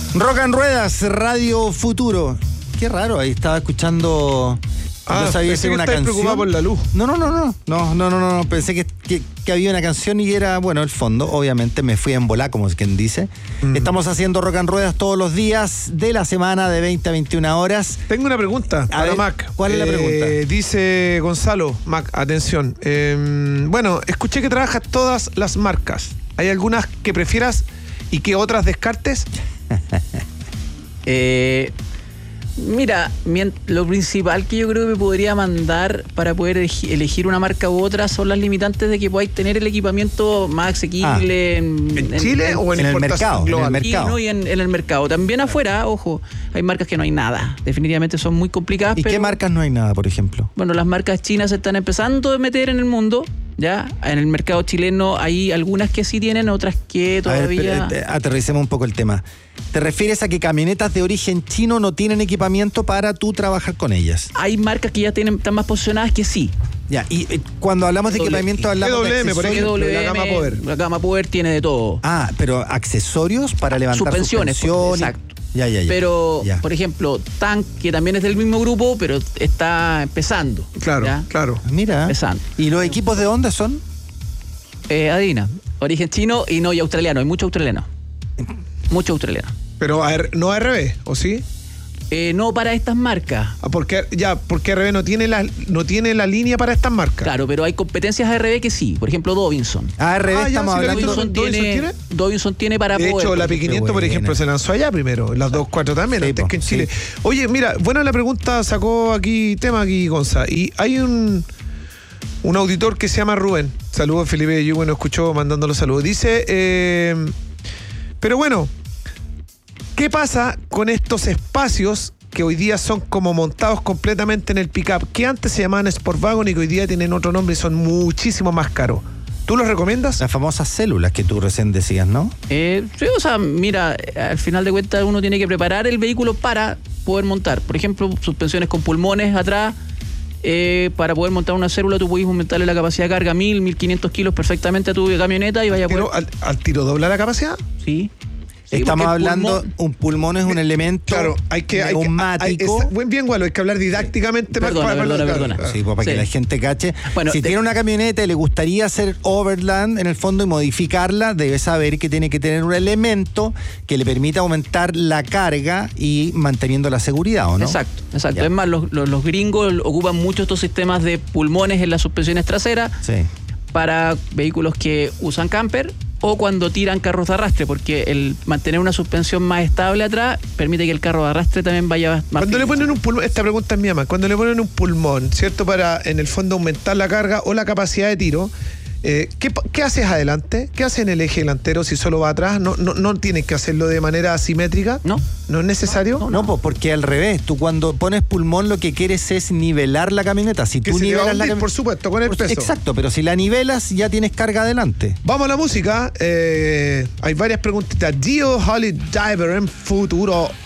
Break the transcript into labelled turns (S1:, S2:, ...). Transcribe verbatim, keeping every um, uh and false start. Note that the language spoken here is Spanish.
S1: Rock and Ruedas, Radio Futuro. Qué raro, ahí estaba escuchando.
S2: Ah,
S1: no sabía
S2: pensé
S1: si era
S2: que
S1: una
S2: estabas
S1: canción.
S2: preocupado por la luz.
S1: No, no, no, no, no, no, no, no. Pensé que, que, que había una canción y era, bueno, el fondo. Obviamente me fui en volá, como es quien dice. Mm. Estamos haciendo Rock and Ruedas todos los días de la semana de veinte a veintiuna horas.
S2: Tengo una pregunta
S1: a
S2: para
S1: ver,
S2: Mac.
S1: ¿Cuál es
S2: eh,
S1: la pregunta?
S2: Dice Gonzalo, Mac, atención. Eh, bueno, escuché que trabajas todas las marcas. ¿Hay algunas que prefieras y que otras descartes?
S3: eh... Mira, lo principal que yo creo que me podría mandar para poder elegir una marca u otra son las limitantes de que podáis tener el equipamiento más asequible. Ah,
S2: ¿En, ¿En Chile en, o en,
S1: en el mercado?
S2: Global?
S1: En el mercado.
S3: Y, no, y en, en el mercado. También afuera, ojo, hay marcas que no hay nada. Definitivamente son muy complicadas.
S1: ¿Y
S3: pero,
S1: qué marcas no hay nada, por ejemplo?
S3: Bueno, las marcas chinas se están empezando a meter en el mundo. Ya, en el mercado chileno hay algunas que sí tienen, otras que todavía...
S1: A ver, aterricemos un poco el tema. ¿Te refieres a que camionetas de origen chino no tienen equipamiento para tú trabajar con ellas?
S3: Hay marcas que ya tienen, están más posicionadas que sí.
S1: Ya, y eh, cuando hablamos de equipamiento hablamos
S2: de accesorios.
S3: Por ejemplo, la Gama Power. La Gama Power tiene de todo.
S1: Ah, pero accesorios para levantar
S3: suspensiones.
S1: suspensiones.
S3: Exacto.
S1: Ya, ya, ya.
S3: Pero,
S1: ya.
S3: por ejemplo, Tank, que también es del mismo grupo, pero está empezando.
S2: Claro,
S3: ¿ya?
S2: claro.
S1: Mira.
S3: Empezando.
S1: ¿Y los equipos de Honda son?
S3: Eh, adivina. Origen chino y no, y australiano. Hay mucho australiano. Mucho australiano.
S2: Pero a ver, no A R B, ¿o sí?
S3: Eh, no para estas marcas.
S2: Ah, porque ya, porque A R B no tiene la no tiene la línea para estas marcas.
S3: Claro, pero hay competencias A R B que sí. Por ejemplo, Dobinson.
S1: A R B
S2: ah,
S1: estamos
S2: ya,
S1: hablando.
S3: Dobinson,
S2: ¿Dobinson
S3: tiene,
S2: tiene?
S3: Dobinson tiene para
S2: de
S3: poder.
S2: hecho, la P quinientos, por ejemplo, se lanzó allá primero. Las dos cuatro también,
S1: sí,
S2: antes
S1: po,
S2: que en Chile.
S1: sí.
S2: Oye, mira, buena la pregunta, sacó aquí tema aquí, Gonza. Y hay un un auditor que se llama Rubén. Saludos, Felipe. Yo, bueno, escuchó mandándolo saludos. Dice, eh, pero bueno, ¿qué pasa con estos espacios que hoy día son como montados completamente en el pick-up, que antes se llamaban Sportwagon y que hoy día tienen otro nombre y son muchísimo más caros? ¿Tú los recomiendas?
S1: Las famosas células que tú recién decías, ¿no?
S3: Eh, sí, o sea, mira, al final de cuentas uno tiene que preparar el vehículo para poder montar. Por ejemplo, suspensiones con pulmones atrás. Eh, para poder montar una célula tú puedes aumentarle la capacidad de carga mil, mil quinientos kilos perfectamente a tu camioneta y vaya a poder...
S2: ¿Al, al tiro dobla la capacidad?
S3: Sí. Sí,
S1: estamos hablando,
S3: pulmón,
S1: un pulmón es un elemento
S2: claro, hay que,
S1: neumático.
S2: Hay que, hay, es, buen bien, Gualo, hay que hablar didácticamente.
S3: Perdona,
S2: para,
S3: perdona,
S2: para,
S3: perdona.
S2: para,
S1: Sí, pues para sí. que la gente cache. Bueno, si de... tiene una camioneta y le gustaría hacer overland en el fondo y modificarla, debe saber que tiene que tener un elemento que le permita aumentar la carga y manteniendo la seguridad, ¿o no?
S3: Exacto, exacto. Ya. Es más, los, los, los gringos ocupan mucho estos sistemas de pulmones en las suspensiones traseras
S1: sí.
S3: para vehículos que usan camper o cuando tiran carros de arrastre, porque el mantener una suspensión más estable atrás permite que el carro de arrastre también vaya más...
S2: Cuando le ponen un pulmón, esta pregunta es mía más, cuando le ponen un pulmón, ¿cierto? Para en el fondo aumentar la carga o la capacidad de tiro, eh, ¿qué, ¿qué haces adelante? ¿Qué hace en el eje delantero si solo va atrás? ¿No, no, no tienes que hacerlo de manera asimétrica?
S3: No.
S2: ¿No es necesario?
S1: No, no, no, porque al revés, tú cuando pones pulmón lo que quieres es nivelar la camioneta. Si
S2: que
S1: tú
S2: se
S1: nivelas
S2: hundir,
S1: la camioneta,
S2: por supuesto, con el peso.
S1: Exacto, pero si la nivelas ya tienes carga adelante.
S2: Vamos a la música. Eh, hay varias preguntitas. Dio Holly Diver en Futuro